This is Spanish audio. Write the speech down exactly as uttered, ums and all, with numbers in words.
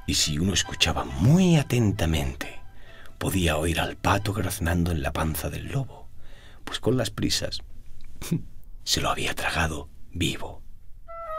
Y si uno escuchaba muy atentamente, podía oír al pato graznando en la panza del lobo, pues con las prisas se lo había tragado vivo.